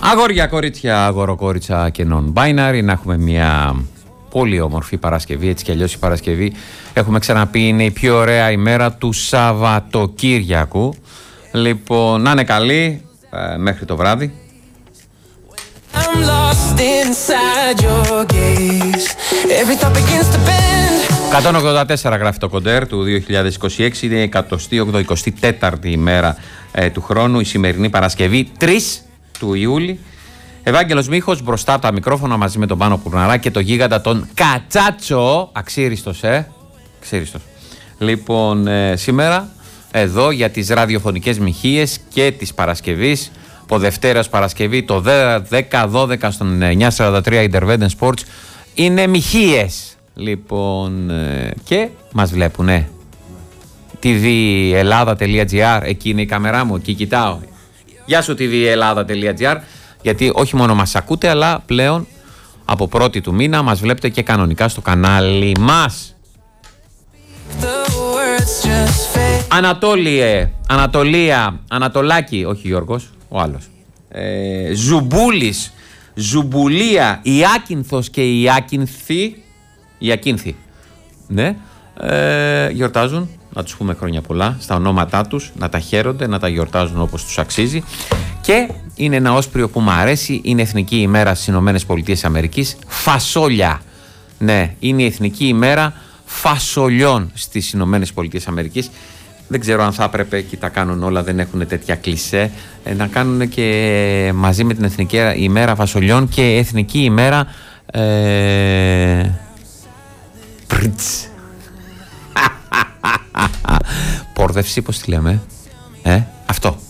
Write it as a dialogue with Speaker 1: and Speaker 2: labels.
Speaker 1: Αγόρια, κορίτσια, αγοροκόριτσα και non-binary, να έχουμε μια πολύ όμορφη Παρασκευή. Έτσι κι αλλιώς η Παρασκευή, έχουμε ξαναπεί, είναι η πιο ωραία ημέρα του Σαββατοκύριακου. Λοιπόν, να είναι καλή μέχρι το βράδυ. 184 γράφει το κοντέρ του 2026, είναι η 184η ημέρα του χρόνου, η σημερινή Παρασκευή 3 του Ιούλη. Ευάγγελος Μίχος μπροστά από τα μικρόφωνα μαζί με τον Πάνο Πουρναρά και το γίγαντα τον Κατσάτσο, αξίριστος αξίριστος. Λοιπόν, σήμερα εδώ για τις ραδιοφωνικές μοιχείες και της Παρασκευής, από Δευτέρα Παρασκευή, το 10-12 στον 943 Interveden Sports είναι μοιχείες. Λοιπόν, και μας βλέπουνε tvellada.gr, εκεί είναι η κάμερά μου, εκεί κοιτάω. Γεια σου tvellada.gr, γιατί όχι μόνο μας ακούτε, αλλά πλέον από 1η του μήνα μας βλέπετε και κανονικά στο κανάλι μας. Ανατολία, Ανατολάκη, όχι Γιώργος, ο άλλος. Ζουμπούλης, Ζουμπουλία, Ιάκυνθος και Ιακίνθη, ναι, γιορτάζουν. Να τους πούμε χρόνια πολλά στα ονόματά τους, να τα χαίρονται, να τα γιορτάζουν όπως τους αξίζει. Και είναι ένα όσπριο που μου αρέσει, είναι Εθνική ημέρα στις ΗΠΑ, φασόλια. Ναι, είναι η Εθνική ημέρα φασολιών στις ΗΠΑ. Δεν ξέρω αν θα έπρεπε, και τα κάνουν όλα, δεν έχουν τέτοια κλισέ, να κάνουν και μαζί με την Εθνική ημέρα φασολιών και Εθνική ημέρα πόρδευση, πώς τη λέμε, αυτό.